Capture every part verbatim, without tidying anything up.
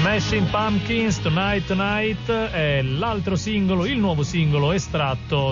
Smashing Pumpkins, Tonight Tonight è l'altro singolo, il nuovo singolo estratto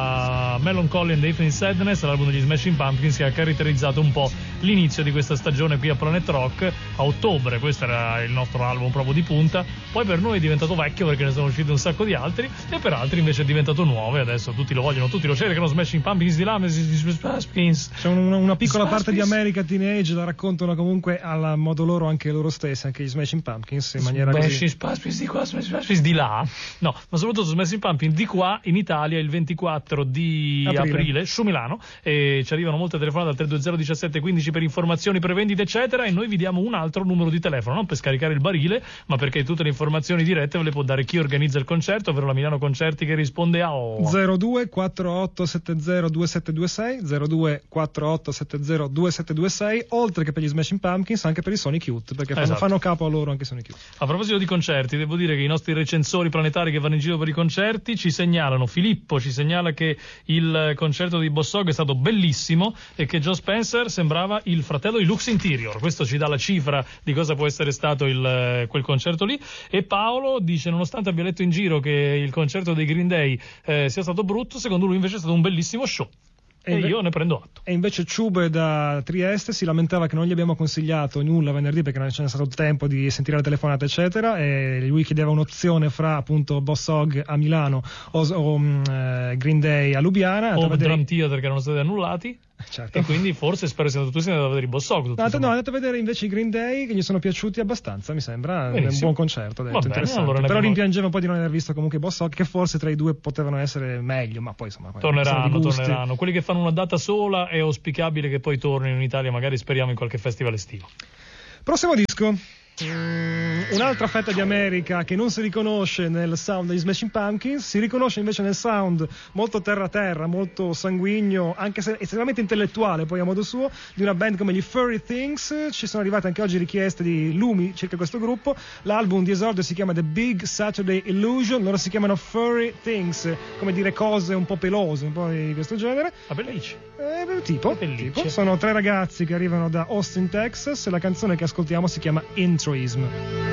da Melancholy and the Infinite Sadness, l'album degli Smashing Pumpkins che ha caratterizzato un po' l'inizio di questa stagione qui a Planet Rock. A ottobre questo era il nostro album proprio di punta, poi per noi è diventato vecchio perché ne sono usciti un sacco di altri e per altri invece è diventato nuovo e adesso tutti lo vogliono, tutti lo cercano. Smashing Pumpkins di là, Pumpkins. C'è una, una piccola parte di America Teenage, la raccontano comunque alla modo loro anche loro stessi, anche gli Smashing Pumpkins in maniera Smashing Pumpkins di qua, Smashing Pumpkins di là, no, ma soprattutto Smashing Pumpkins di qua in Italia il ventiquattro di aprile, aprile su Milano, e ci arrivano molte telefonate al tre due zero diciassette quindici per informazioni, prevendite eccetera, e noi vi diamo un altro numero di telefono, non per scaricare il barile ma perché tutte le informazioni dirette ve le può dare chi organizza il concerto, ovvero la Milano Concerti, che risponde a oh. zero due quattro otto sette zero due sette due sei zero due quattro otto sette zero due sette due sei, oltre che per gli Smashing Pumpkins anche per i Sonic Youth, perché fanno, esatto. fanno capo a loro anche Sonic Youth. A proposito di concerti, devo dire che i nostri recensori planetari che vanno in giro per i concerti ci segnalano, Filippo ci segnala che il concerto di Boss Hogg è stato bellissimo e che Joe Spencer sembrava il fratello di Lux Interior. Questo ci dà la cifra di cosa può essere stato il, quel concerto lì. E Paolo dice, nonostante abbia letto in giro che il concerto dei Green Day eh, sia stato brutto, secondo lui invece è stato un bellissimo show. E, e inve- io ne prendo atto. E invece Ciube da Trieste si lamentava che non gli abbiamo consigliato nulla venerdì perché non c'è stato tempo di sentire la telefonata eccetera, e lui chiedeva un'opzione fra appunto Boss Hogg a Milano o, o um, Green Day a Lubiana o vedere... Drum Theater che erano stati annullati. Certo. E quindi forse spero sia andato tu sei andato a vedere i Boss Hogg. No, no, è andato a vedere invece i Green Day che gli sono piaciuti abbastanza, mi sembra. Benissimo. È un buon concerto, detto, bene, interessante. allora però abbiamo... rimpiangevo un po' di non aver visto comunque i Boss Hogg, che forse tra i due potevano essere meglio, ma poi insomma torneranno, torneranno. Quelli che fanno una data sola è auspicabile che poi tornino in Italia, magari speriamo in qualche festival estivo. Prossimo disco. Mm, un'altra fetta di America che non si riconosce nel sound degli Smashing Pumpkins, si riconosce invece nel sound molto terra terra, molto sanguigno, anche se estremamente intellettuale poi a modo suo, di una band come gli Furry Things. Ci sono arrivate anche oggi richieste di lumi circa questo gruppo. L'album di esordio si chiama The Big Saturday Illusion, loro si chiamano Furry Things, come dire cose un po' pelose, un po' di questo genere. A pellicci. Eh, tipo, tipo, sono tre ragazzi che arrivano da Austin, Texas, e la canzone che ascoltiamo si chiama Introism.